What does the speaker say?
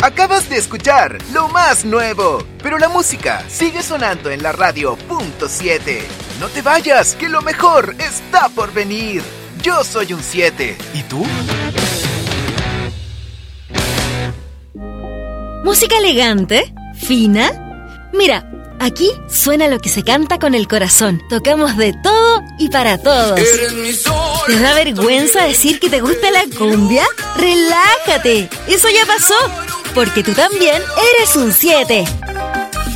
Acabas de escuchar lo más nuevo, pero la música sigue sonando en la radio .7. No te vayas, que lo mejor está por venir. Yo soy un 7. ¿Y tú? ¿Música elegante? ¿Fina? Mira, aquí suena lo que se canta con el corazón. Tocamos de todo y para todos. ¿Te da vergüenza decir que te gusta la cumbia? ¡Relájate! Eso ya pasó, porque tú también eres un 7.